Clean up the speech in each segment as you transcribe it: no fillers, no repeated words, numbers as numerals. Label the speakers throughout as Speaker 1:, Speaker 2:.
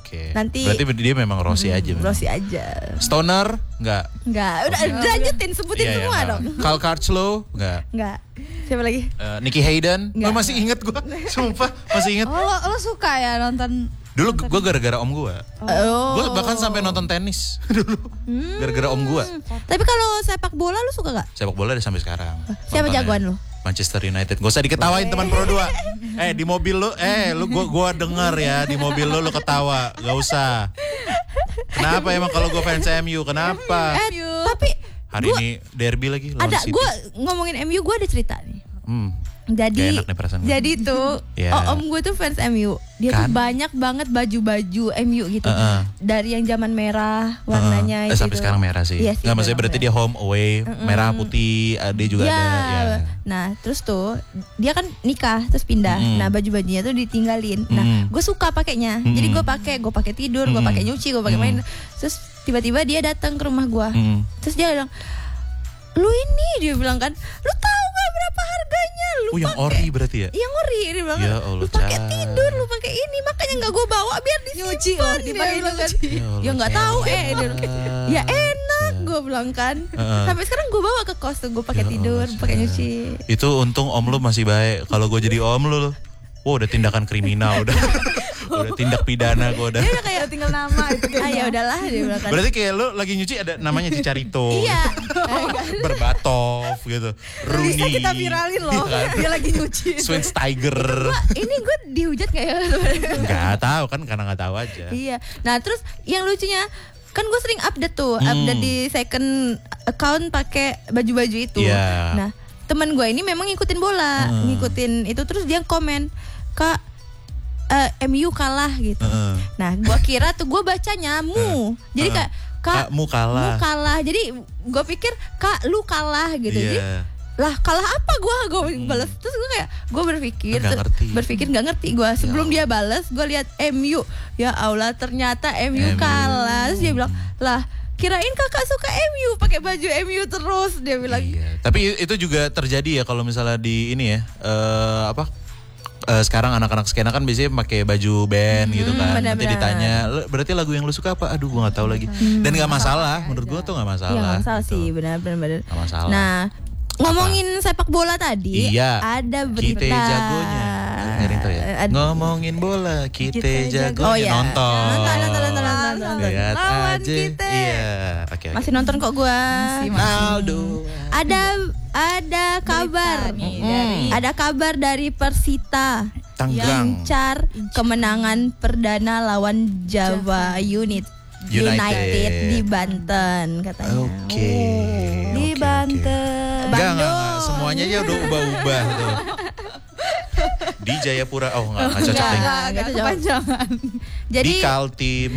Speaker 1: Oke.
Speaker 2: Nanti
Speaker 1: berarti dia memang Rossi aja.
Speaker 2: Rossi aja.
Speaker 1: Stoner enggak?
Speaker 2: Enggak, udah lanjutin sebutin semua dong.
Speaker 1: Carl Crutchlow enggak?
Speaker 2: Enggak. Siapa lagi?
Speaker 1: Nikki Hayden.
Speaker 2: Enggak.
Speaker 1: Masih inget gue. Sumpah masih inget.
Speaker 3: Oh, lo suka ya nonton?
Speaker 1: Dulu gue gara-gara om gue. Gue bahkan sampai nonton tenis dulu. Gara-gara om gue.
Speaker 2: Tapi kalau sepak bola lu suka gak?
Speaker 1: Sepak bola ada sampai sekarang.
Speaker 2: Siapa
Speaker 1: Nontonnya.
Speaker 2: jagoan lu?
Speaker 1: Manchester United. Gak usah diketawain teman Pro 2. Di mobil lu, gua denger ya di mobil lu ketawa. Gak usah. Kenapa emang kalau gue fans MU? Kenapa?
Speaker 2: Tapi
Speaker 1: hari ini derby lagi lawan
Speaker 2: ada
Speaker 1: City.
Speaker 2: gue ngomongin MU, gue ada cerita nih.
Speaker 1: Gak enak nih perasaan gue.
Speaker 2: Jadi tuh om gue tuh fans MU. Dia tuh banyak banget baju-baju MU gitu. Dari yang zaman merah warnanya
Speaker 1: sampai sekarang merah sih.
Speaker 2: Iya
Speaker 1: Nggak, maksudnya berarti dia home away merah putih. Dia juga ada. Ya.
Speaker 2: Nah terus tuh dia kan nikah terus pindah. Nah baju-bajunya tuh ditinggalin. Nah gue suka pakainya. Jadi gue pakai tidur, gue pakai nyuci, gue pakai main. Terus tiba-tiba dia datang ke rumah gue. Terus dia bilang, lu ini, dia bilang kan, lu tahu gak berapa harganya? Lu
Speaker 1: yang ori berarti ya?
Speaker 2: Yang ori, dia bilang
Speaker 1: ya
Speaker 2: kan,
Speaker 1: Allah,
Speaker 2: lu pakai tidur, lu pakai ini, makanya nggak gue bawa biar disimpan. Dia bilang kan, ya nggak tahu dia bilang, ya enak, gue bilang kan. Sampai sekarang gue bawa ke kos tuh, gue pakai tidur, pakai nyuci.
Speaker 1: Itu untung om lu masih baik. Kalau gue jadi om lu, udah tindakan kriminal udah. Udah tindak pidana gue udah.
Speaker 2: Dia udah kayak tinggal nama itu. Ya udahlah dia bilang kan.
Speaker 1: Berarti kayak lu lagi nyuci ada namanya Cicarito.
Speaker 2: Iya.
Speaker 1: Berbatov gitu. Rooney.
Speaker 2: Bisa kita viralin loh. Dia lagi nyuci.
Speaker 1: Schweinsteiger.
Speaker 2: Ini gue dihujat kayak
Speaker 1: Enggak tahu kan karena enggak tahu aja.
Speaker 2: Iya. Nah, terus yang lucunya kan gue sering update tuh, update di second account pakai baju-baju itu.
Speaker 1: Yeah.
Speaker 2: Nah, teman gue ini memang ngikutin bola, ngikutin itu, terus dia komen, "Kak, MU kalah gitu." Nah, gua kira tuh gue bacanya mu. Jadi kayak Kak
Speaker 1: mu kalah.
Speaker 2: Mu kalah. Jadi gue pikir Kak lu kalah gitu. Jadi lah kalah apa gue balas. Terus gue kayak gue berpikir nggak ngerti gue. Sebelum dia balas gue lihat MU. Ya Allah ternyata MU kalah. Terus dia bilang, "Lah kirain kakak suka MU, pakai baju MU terus," dia bilang.
Speaker 1: Iya. Tapi itu juga terjadi ya kalau misalnya di ini ya sekarang anak-anak skena kan biasanya pakai baju band gitu kan. Nanti ditanya, berarti lagu yang lu suka apa? Aduh gue nggak tahu lagi. Dan nggak masalah, menurut gue tuh nggak masalah.
Speaker 2: Iya nggak masalah
Speaker 1: gitu.
Speaker 2: sih, benar.
Speaker 1: Nggak masalah.
Speaker 2: Nah, ngomongin sepak bola tadi, ada berita.
Speaker 1: Kita jagonya. Ngomongin bola, kita jago.
Speaker 2: Oh iya.
Speaker 1: Nonton.
Speaker 2: Lihat lawan
Speaker 1: aja.
Speaker 2: kita.
Speaker 1: Iya. Okay.
Speaker 2: Masih nonton kok gua.
Speaker 1: Aldo.
Speaker 2: Ada kabar nih ada kabar dari Persita
Speaker 1: Tanggerang.
Speaker 2: Incar kemenangan perdana lawan Java United di Banten katanya.
Speaker 1: Oke.
Speaker 2: Di Banten.
Speaker 1: Enggak, semuanya aja udah ubah-ubah tuh. Di Jayapura, enggak cocok deh.
Speaker 2: Enggak kepanjangan. Jadi
Speaker 1: di Kaltim,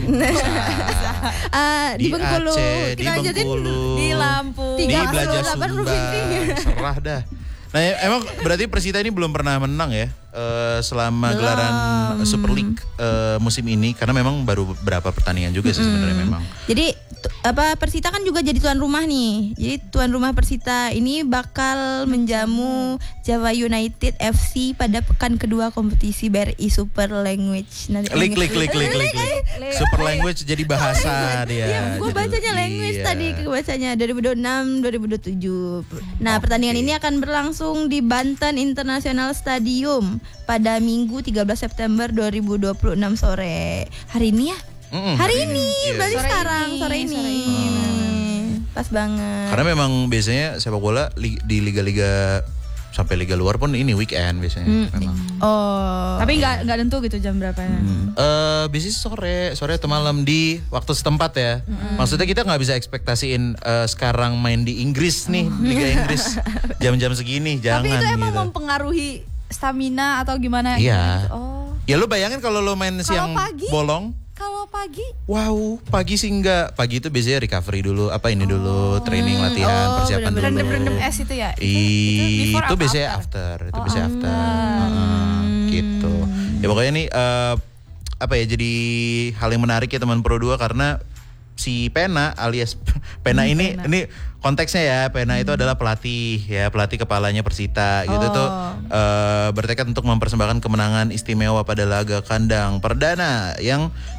Speaker 2: di Bengkulu,
Speaker 1: di Bengkulu,
Speaker 2: di Lampung,
Speaker 1: di Belajar Sumba, serah dah. Nah emang berarti Persita ini belum pernah menang ya selama gelaran Super League musim ini, karena memang baru beberapa pertandingan juga sih sebenarnya memang.
Speaker 2: Jadi Persita kan juga jadi tuan rumah nih. Jadi tuan rumah Persita ini bakal menjamu Java United FC pada pekan kedua kompetisi BRI Super Language.
Speaker 1: Klik. Super Language jadi bahasa dia.
Speaker 2: Iya, gue bacanya language tadi, bacanya 2026-2027. Nah, pertandingan ini akan berlangsung di Banten International Stadium pada Minggu 13 September 2026 sore. Hari ini ya? Hari ini, berarti sekarang sore ini. Pas banget.
Speaker 1: Karena memang biasanya sepak bola di liga-liga sampai liga luar pun ini weekend biasanya memang.
Speaker 3: Tapi nggak tentu gitu jam berapanya.
Speaker 1: Biasanya sore atau malam di waktu setempat ya. Maksudnya kita nggak bisa ekspektasiin sekarang main di Inggris nih, Liga Inggris jam-jam segini, jangan.
Speaker 3: Tapi itu emang
Speaker 1: gitu.
Speaker 3: mempengaruhi stamina atau gimana?
Speaker 1: Iya.
Speaker 3: Gitu?
Speaker 1: Ya lu bayangin kalau lu main siang bolong.
Speaker 3: Kalau pagi?
Speaker 1: Wow, pagi sih enggak. Pagi itu biasanya recovery dulu, dulu, training, latihan, persiapan dulu.
Speaker 3: Berendam es itu ya?
Speaker 1: Itu biasanya after. Itu biasanya after. Gitu. Ya pokoknya ini jadi hal yang menarik ya teman Pro 2, karena si Pena alias Pena ini konteksnya ya, Pena itu adalah pelatih kepalanya Persita gitu tuh bertekad untuk mempersembahkan kemenangan istimewa pada laga kandang perdana yang